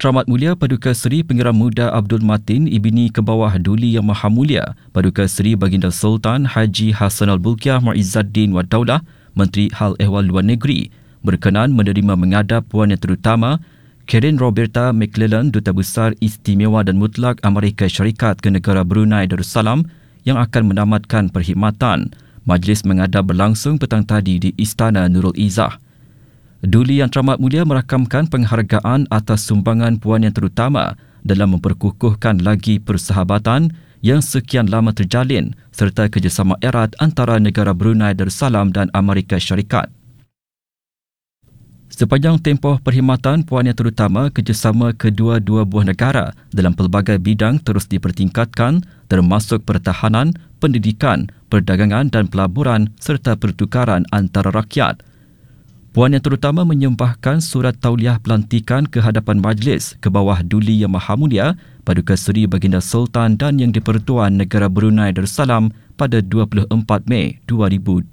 Yang Teramat Mulia Paduka Seri Pengiram Muda Abdul Matin Ibni Kebawah Duli Yang Maha Mulia Paduka Seri Baginda Sultan Haji Hassanal Bolkiah Muizzaddin Wad Daulah Menteri Hal Ehwal Luar Negeri berkenan menerima menghadap Puan Yang Terutama Karen Roberta McClellan Duta Besar Istimewa dan Mutlak Amerika Syarikat ke negara Brunei Darussalam yang akan menamatkan perkhidmatan. Majlis menghadap berlangsung petang tadi di Istana Nurul Izzah. Duli Yang Teramat Mulia merakamkan penghargaan atas sumbangan Puan Yang Terutama dalam memperkukuhkan lagi persahabatan yang sekian lama terjalin serta kerjasama erat antara negara Brunei Darussalam dan Amerika Syarikat. Sepanjang tempoh perkhidmatan Puan Yang Terutama, kerjasama kedua-dua buah negara dalam pelbagai bidang terus dipertingkatkan termasuk pertahanan, pendidikan, perdagangan dan pelaburan serta pertukaran antara rakyat. Puan Yang Terutama menyembahkan surat tauliah pelantikan ke hadapan majlis ke bawah Duli Yang Maha Mulia Paduka Seri Baginda Sultan dan Yang di-Pertuan Negara Brunei Darussalam pada 24 Mei 2022.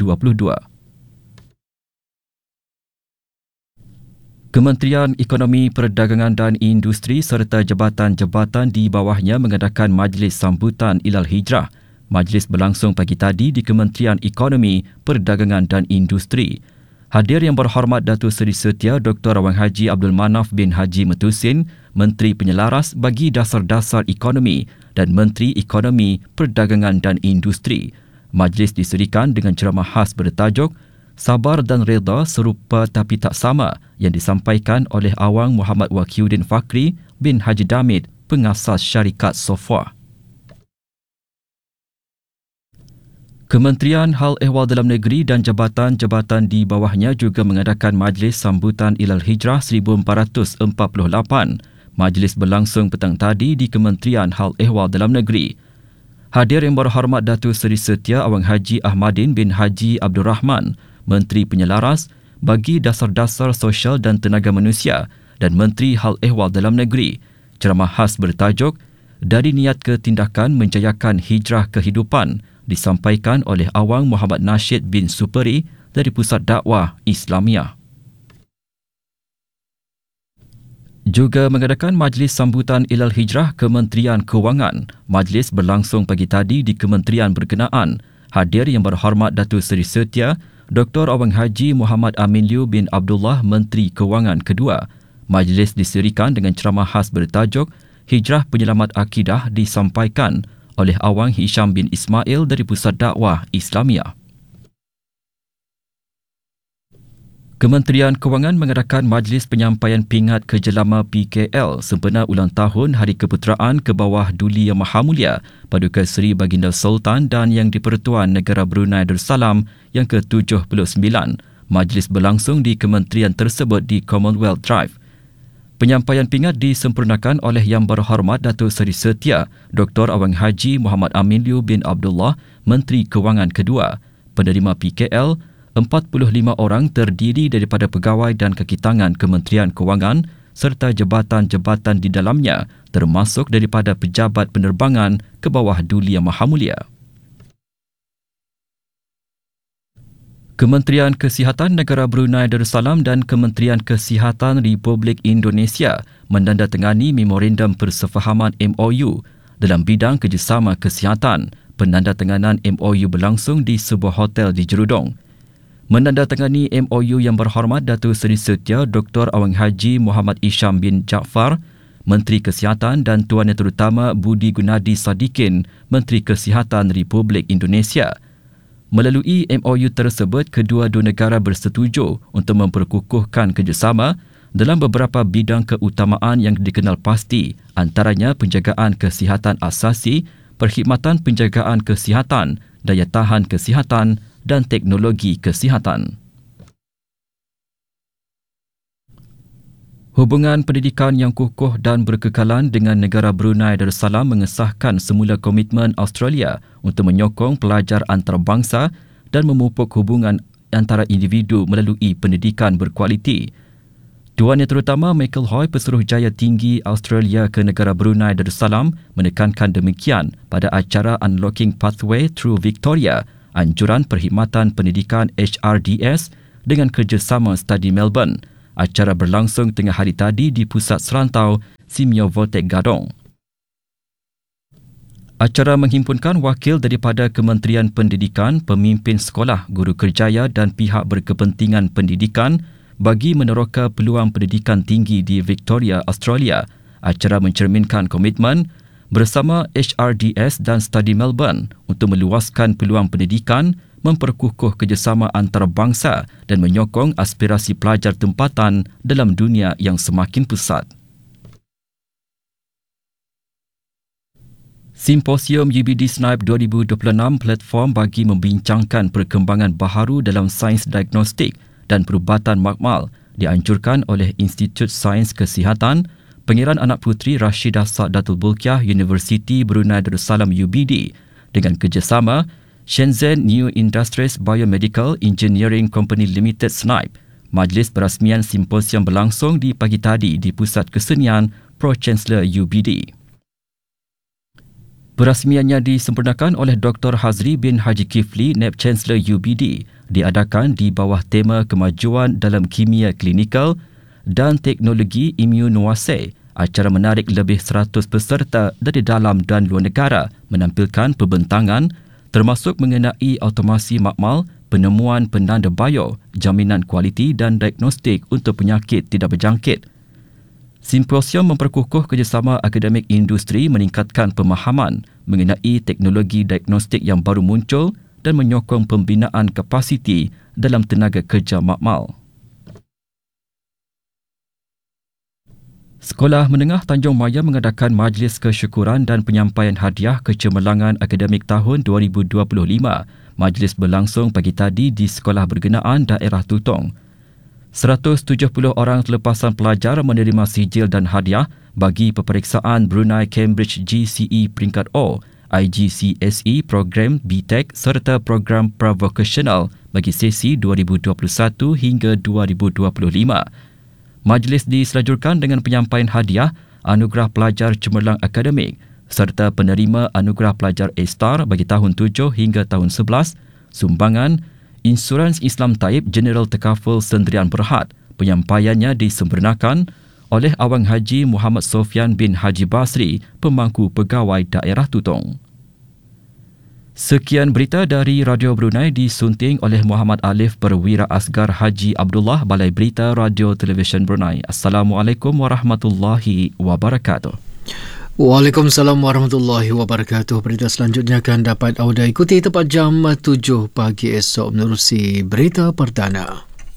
Kementerian Ekonomi, Perdagangan dan Industri serta jabatan-jabatan di bawahnya mengadakan majlis sambutan Ilal Hijrah. Majlis berlangsung pagi tadi di Kementerian Ekonomi, Perdagangan dan Industri. Hadir Yang Berhormat Datuk Seri Setia Dr. Awang Haji Abdul Manaf bin Haji Metusin, Menteri Penyelaras bagi Dasar-Dasar Ekonomi dan Menteri Ekonomi, Perdagangan dan Industri. Majlis disediakan dengan ceramah khas bertajuk Sabar dan Reda Serupa Tapi Tak Sama yang disampaikan oleh Awang Muhammad Wakiuddin Fakri bin Haji Damit, pengasas syarikat Sofwa. Kementerian Hal Ehwal Dalam Negeri dan jabatan-jabatan di bawahnya juga mengadakan majlis sambutan Ilal Hijrah 1448. Majlis berlangsung petang tadi di Kementerian Hal Ehwal Dalam Negeri. Hadir Yang Berhormat Datuk Seri Setia Awang Haji Ahmadin bin Haji Abdul Rahman, Menteri Penyelaras bagi Dasar-Dasar Sosial dan Tenaga Manusia dan Menteri Hal Ehwal Dalam Negeri. Ceramah khas bertajuk Dari Niat ke Tindakan Menjayakan Hijrah Kehidupan disampaikan oleh Awang Muhammad Nasheed bin Superi dari Pusat Dakwah Islamiah. Juga mengadakan majlis sambutan Ilal Hijrah Kementerian Kewangan. Majlis berlangsung pagi tadi di kementerian berkenaan. Hadir Yang Berhormat Datuk Seri Setia Dr. Awang Haji Muhammad Amin Liu bin Abdullah Menteri Kewangan kedua. Majlis diserikan dengan ceramah khas bertajuk Hijrah Penyelamat Akidah disampaikan oleh Awang Hisham bin Ismail dari Pusat Dakwah Islamiah. Kementerian Kewangan mengadakan majlis penyampaian pingat kejelama PKL sempena ulang tahun Hari Keputeraan ke bawah Duli Yang Maha Mulia Paduka Seri Baginda Sultan dan Yang di-Pertuan Negara Brunei Darussalam yang ke-79. Majlis berlangsung di kementerian tersebut di Commonwealth Drive. Penyampaian pingat disempurnakan oleh Yang Berhormat Datuk Seri Setia Dr. Awang Haji Muhammad Amin Liu bin Abdullah, Menteri Kewangan kedua. Penerima PKL 45 orang terdiri daripada pegawai dan kaki tangan Kementerian Kewangan serta jabatan-jabatan di dalamnya termasuk daripada pejabat penerbangan ke bawah Duli Yang Maha Mulia. Kementerian Kesihatan Negara Brunei Darussalam dan Kementerian Kesihatan Republik Indonesia menandatangani Memorandum Persefahaman MOU dalam bidang kerjasama kesihatan. Penandatanganan MOU berlangsung di sebuah hotel di Jerudong. Menandatangani MOU Yang Berhormat Datuk Seri Setia Dr. Awang Haji Muhammad Isham bin Jaafar, Menteri Kesihatan dan Tuan Yang Terutama Budi Gunadi Sadikin, Menteri Kesihatan Republik Indonesia. Melalui MOU tersebut, kedua-dua negara bersetuju untuk memperkukuhkan kerjasama dalam beberapa bidang keutamaan yang dikenal pasti, antaranya penjagaan kesihatan asasi, perkhidmatan penjagaan kesihatan, daya tahan kesihatan dan teknologi kesihatan. Hubungan pendidikan yang kukuh dan berkekalan dengan negara Brunei Darussalam mengesahkan semula komitmen Australia untuk menyokong pelajar antarabangsa dan memupuk hubungan antara individu melalui pendidikan berkualiti. Tuan Yang Terutama Michael Hoy, Pesuruhjaya Tinggi Australia ke negara Brunei Darussalam, menekankan demikian pada acara Unlocking Pathway Through Victoria, anjuran perkhidmatan pendidikan HRDS dengan kerjasama Study Melbourne. Acara berlangsung tengah hari tadi di Pusat Serantau Simeo Voltek Gadong. Acara menghimpunkan wakil daripada Kementerian Pendidikan, pemimpin sekolah, guru kerjaya dan pihak berkepentingan pendidikan bagi meneroka peluang pendidikan tinggi di Victoria, Australia. Acara mencerminkan komitmen bersama HRDS dan Study Melbourne untuk meluaskan peluang pendidikan, memperkukuh kerjasama antarabangsa dan menyokong aspirasi pelajar tempatan dalam dunia yang semakin pesat. Simposium UBD SNIPE 2026 platform bagi membincangkan perkembangan baharu dalam sains diagnostik dan perubatan makmal dianjurkan oleh Institut Sains Kesihatan, Pangeran Anak Puteri Rashidah Sa'datul Bulkiah Universiti Brunei Darussalam UBD dengan kerjasama Shenzhen New Industries Biomedical Engineering Company Limited SNIPE. Majlis perasmian simposium berlangsung di pagi tadi di Pusat Kesenian Pro-Chancellor UBD. Perasmiannya disempurnakan oleh Dr. Hazri bin Haji Kifli, Naib Chancellor UBD, diadakan di bawah tema Kemajuan dalam Kimia Klinikal dan Teknologi Immunoassay. Acara menarik lebih 100 peserta dari dalam dan luar negara menampilkan perbentangan termasuk mengenai automasi makmal, penemuan penanda bio, jaminan kualiti dan diagnostik untuk penyakit tidak berjangkit. Simposium memperkukuh kerjasama akademik industri meningkatkan pemahaman mengenai teknologi diagnostik yang baru muncul dan menyokong pembinaan kapasiti dalam tenaga kerja makmal. Sekolah Menengah Tanjung Maya mengadakan majlis kesyukuran dan penyampaian hadiah kecemerlangan akademik tahun 2025. Majlis berlangsung pagi tadi di sekolah berkenaan daerah Tutong. 170 orang telepasan pelajar menerima sijil dan hadiah bagi peperiksaan Brunei Cambridge GCE peringkat O, IGCSE program BTEC serta program Pravocational bagi sesi 2021 hingga 2025. Majlis diselajurkan dengan penyampaian hadiah Anugerah Pelajar Cemerlang Akademik serta penerima Anugerah Pelajar A-Star bagi tahun 7 hingga tahun 11, sumbangan Insurans Islam Taib General Tekaful Sendirian Berhad. Penyampaiannya disempurnakan oleh Awang Haji Muhammad Sofian bin Haji Basri, Pemangku Pegawai Daerah Tutong. Sekian berita dari Radio Brunei disunting oleh Muhammad Alif Perwira Asgar Haji Abdullah, Balai Berita Radio Televisyen Brunei. Assalamualaikum warahmatullahi wabarakatuh. Waalaikumsalam warahmatullahi wabarakatuh. Berita selanjutnya akan dapat anda ikuti tepat jam 7 pagi esok menerusi Berita Perdana.